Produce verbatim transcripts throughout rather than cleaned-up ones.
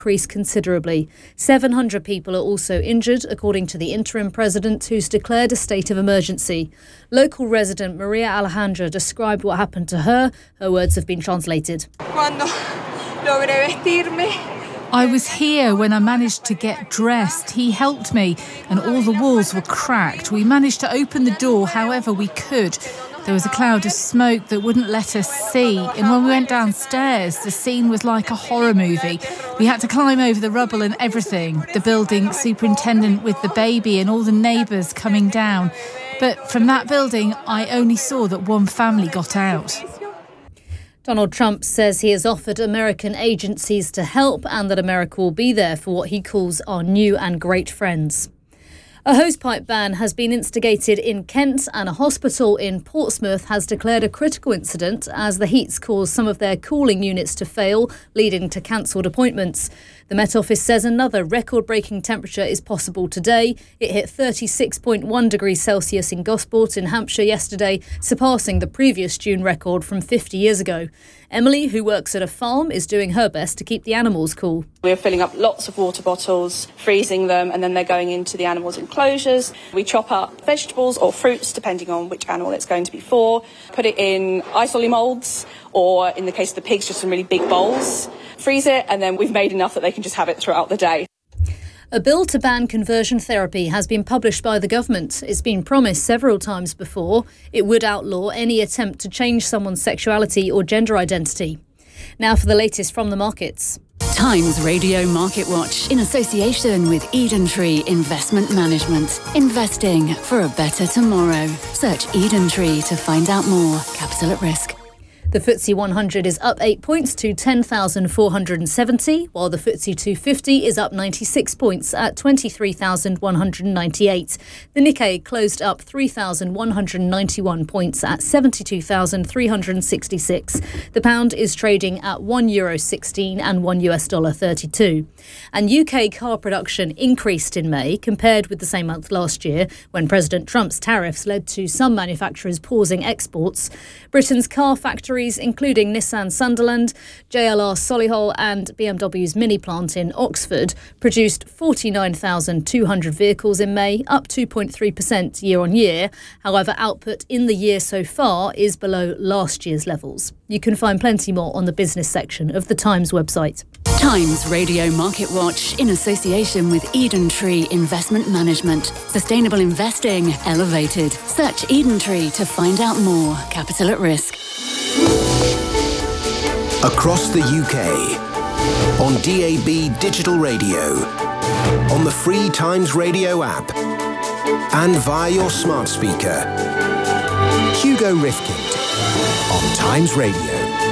increased considerably. seven hundred people are also injured, according to the interim president, who's declared a state of emergency. Local resident Maria Alejandra described what happened to her. Her words have been translated. Cuando logré vestirme. I was here when I managed to get dressed. He helped me and all the walls were cracked. We managed to open the door however we could. There was a cloud of smoke that wouldn't let us see. And when we went downstairs, the scene was like a horror movie. We had to climb over the rubble and everything. The building superintendent with the baby and all the neighbours coming down. But from that building, I only saw that one family got out. Donald Trump says he has offered American agencies to help and that America will be there for what he calls our new and great friends. A hosepipe ban has been instigated in Kent and a hospital in Portsmouth has declared a critical incident as the heats caused some of their cooling units to fail, leading to cancelled appointments. The Met Office says another record-breaking temperature is possible today. It hit thirty-six point one degrees Celsius in Gosport in Hampshire yesterday, surpassing the previous June record from fifty years ago. Emily, who works at a farm, is doing her best to keep the animals cool. We're filling up lots of water bottles, freezing them, and then they're going into the animals' enclosures. We chop up vegetables or fruits, depending on which animal it's going to be for, put it in ice-olly moulds, or in the case of the pigs, just some really big bowls. Freeze it, and then we've made enough that they can just have it throughout the day. A bill to ban conversion therapy has been published by the government. It's been promised several times before. It would outlaw any attempt to change someone's sexuality or gender identity. Now for the latest from the markets. Times Radio Market Watch in association with Eden Tree Investment Management. Investing for a better tomorrow. Search Eden Tree to find out more. Capital at risk. The F T S E one hundred is up eight points to ten thousand four hundred seventy, while the F T S E two fifty is up ninety-six points at twenty-three thousand one hundred ninety-eight. The Nikkei closed up three thousand one hundred ninety-one points at seventy-two thousand three hundred sixty-six. The pound is trading at one euro sixteen and one US dollar thirty-two. And U K car production increased in May compared with the same month last year, when President Trump's tariffs led to some manufacturers pausing exports. Britain's car factories, including Nissan Sunderland, J L R Solihull and B M W's mini plant in Oxford, produced forty-nine thousand two hundred vehicles in May, up two point three percent year on year. However, output in the year so far is below last year's levels. You can find plenty more on the business section of the Times website. Times Radio Market Watch in association with Eden Tree Investment Management. Sustainable investing elevated. Search Eden Tree to find out more. Capital at risk. Across the U K, on D A B digital radio, on the free Times Radio app, and via your smart speaker. Hugo Rifkind on Times Radio.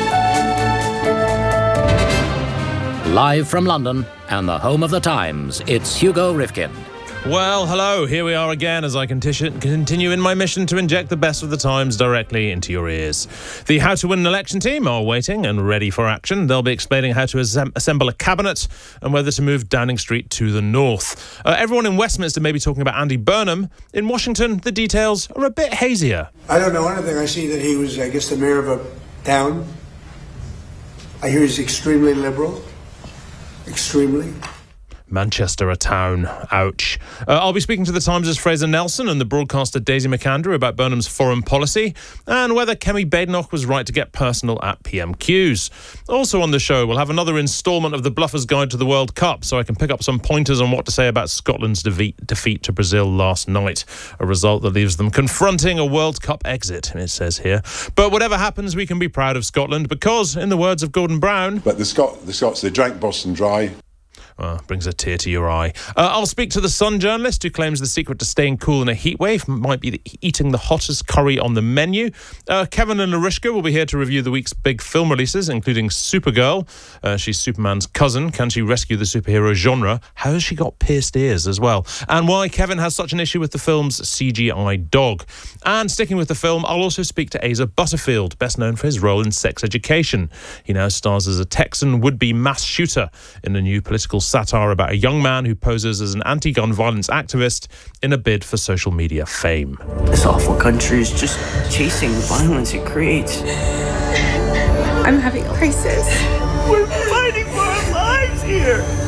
Live from London and the home of the Times, it's Hugo Rifkind. Well, hello, here we are again as I continue in my mission to inject the best of the Times directly into your ears. The How to Win an Election team are waiting and ready for action. They'll be explaining how to assemb- assemble a cabinet and whether to move Downing Street to the north. Uh, everyone in Westminster may be talking about Andy Burnham. In Washington, the details are a bit hazier. I don't know anything. I see that he was, I guess, the mayor of a town. I hear he's extremely liberal. Extremely. Manchester, a town. Ouch. Uh, I'll be speaking to the Times' Fraser Nelson and the broadcaster Daisy McAndrew about Burnham's foreign policy and whether Kemi Badenoch was right to get personal at P M Qs. Also on the show, we'll have another instalment of the Bluffer's Guide to the World Cup, so I can pick up some pointers on what to say about Scotland's defeat, defeat to Brazil last night, a result that leaves them confronting a World Cup exit, it says here. But whatever happens, we can be proud of Scotland because, in the words of Gordon Brown... But the, Scot- the Scots, they drank Boston Dry. Uh, brings a tear to your eye. Uh, I'll speak to the Sun journalist who claims the secret to staying cool in a heatwave might be the, eating the hottest curry on the menu. Uh, Kevin and Larishka will be here to review the week's big film releases, including Supergirl. Uh, she's Superman's cousin. Can she rescue the superhero genre? How has she got pierced ears as well? And why Kevin has such an issue with the film's C G I dog. And sticking with the film, I'll also speak to Asa Butterfield, best known for his role in Sex Education. He now stars as a Texan would-be mass shooter in a new political satire about a young man who poses as an anti-gun violence activist in a bid for social media fame. This awful country is just chasing the violence it creates. I'm having a crisis. We're fighting for our lives here.